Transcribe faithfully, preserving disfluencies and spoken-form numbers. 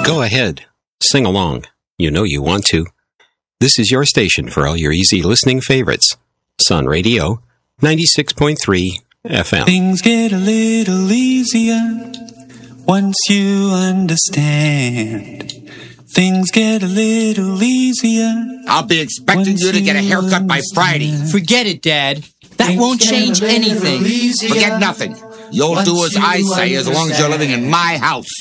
Go ahead. Sing along. You know you want to. This is your station for all your easy listening favorites. Sun Radio, ninety-six point three F M. Things get a little easier once you understand. Things get a little easier. I'll be expecting you to get a haircut by Friday. Forget it, Dad. That Things won't change anything. Forget nothing. You'll do as I say as long as you're living in my house.